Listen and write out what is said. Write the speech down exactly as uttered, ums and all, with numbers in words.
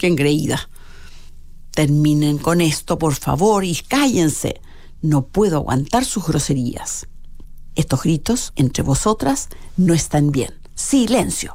¡Qué engreída! Terminen con esto, por favor, y cállense. No puedo aguantar sus groserías. Estos gritos entre vosotras no están bien. ¡Silencio!